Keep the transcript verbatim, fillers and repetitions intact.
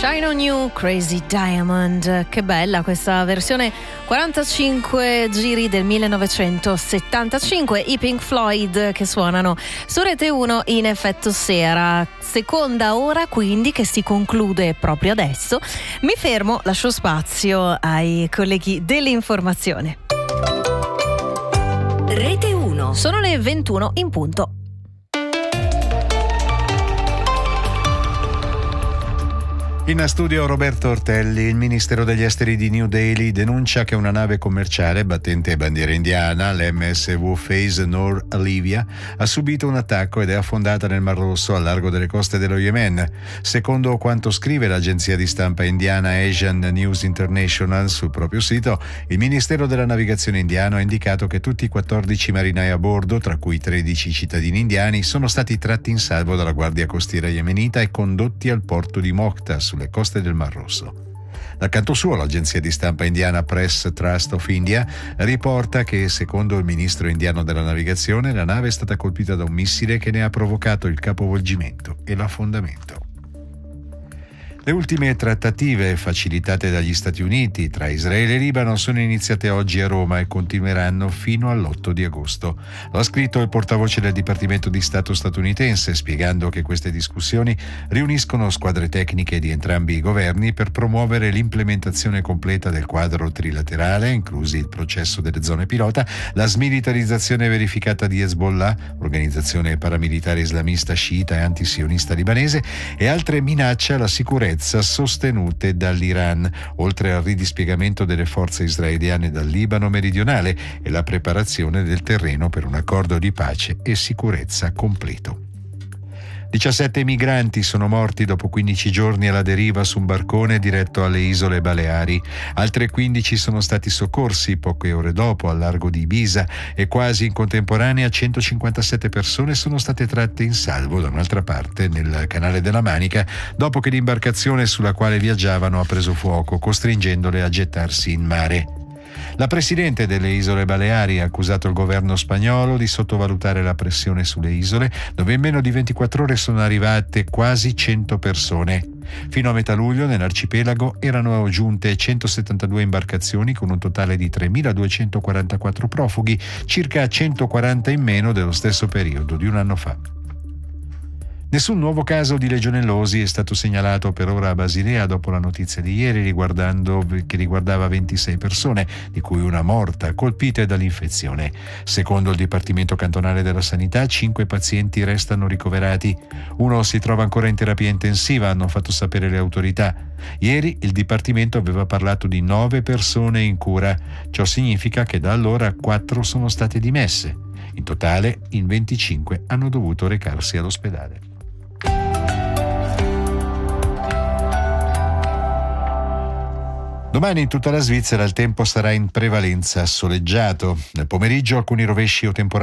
Shine on You, Crazy Diamond. Che bella questa versione quarantacinque giri del millenovecentosettantacinque, i Pink Floyd che suonano su Rete uno in effetto sera. Seconda ora quindi che si conclude proprio adesso. Mi fermo, lascio spazio ai colleghi dell'informazione. Rete uno. Sono le ventuno in punto. In studio Roberto Ortelli. Il Ministero degli Esteri di New Delhi denuncia che una nave commerciale battente bandiera indiana, l'M S V Faiz Noor Alivia, ha subito un attacco ed è affondata nel Mar Rosso al largo delle coste dello Yemen. Secondo quanto scrive l'agenzia di stampa indiana Asian News International sul proprio sito, il Ministero della Navigazione indiano ha indicato che tutti i quattordici marinai a bordo, tra cui tredici cittadini indiani, sono stati tratti in salvo dalla Guardia Costiera yemenita e condotti al porto di Mokhtar, sulle coste del Mar Rosso. Dal canto suo, l'agenzia di stampa indiana Press Trust of India riporta che, secondo il ministro indiano della navigazione, la nave è stata colpita da un missile che ne ha provocato il capovolgimento e l'affondamento. Le ultime trattative facilitate dagli Stati Uniti tra Israele e Libano sono iniziate oggi a Roma e continueranno fino all'otto di agosto. Lo ha scritto il portavoce del Dipartimento di Stato statunitense, spiegando che queste discussioni riuniscono squadre tecniche di entrambi i governi per promuovere l'implementazione completa del quadro trilaterale, inclusi il processo delle zone pilota, la smilitarizzazione verificata di Hezbollah, organizzazione paramilitare islamista sciita e antisionista libanese, e altre minacce alla sicurezza sostenute dall'Iran, oltre al ridispiegamento delle forze israeliane dal Libano meridionale e la preparazione del terreno per un accordo di pace e sicurezza completo. diciassette migranti sono morti dopo quindici giorni alla deriva su un barcone diretto alle isole Baleari. Altre quindici sono stati soccorsi poche ore dopo al largo di Ibiza e quasi in contemporanea centocinquantasette persone sono state tratte in salvo da un'altra parte nel Canale della Manica dopo che l'imbarcazione sulla quale viaggiavano ha preso fuoco, costringendole a gettarsi in mare. La presidente delle Isole Baleari ha accusato il governo spagnolo di sottovalutare la pressione sulle isole, dove in meno di ventiquattro ore sono arrivate quasi cento persone. Fino a metà luglio nell'arcipelago erano giunte centosettantadue imbarcazioni con un totale di tremiladuecentoquarantaquattro profughi, circa centoquaranta in meno dello stesso periodo di un anno fa. Nessun nuovo caso di legionellosi è stato segnalato per ora a Basilea dopo la notizia di ieri riguardando, che riguardava ventisei persone, di cui una morta, colpite dall'infezione. Secondo il Dipartimento Cantonale della Sanità, cinque pazienti restano ricoverati. Uno si trova ancora in terapia intensiva, hanno fatto sapere le autorità. Ieri il Dipartimento aveva parlato di nove persone in cura. Ciò significa che da allora quattro sono state dimesse. In totale, in venticinque hanno dovuto recarsi all'ospedale. Domani in tutta la Svizzera il tempo sarà in prevalenza soleggiato. Nel pomeriggio alcuni rovesci o temporali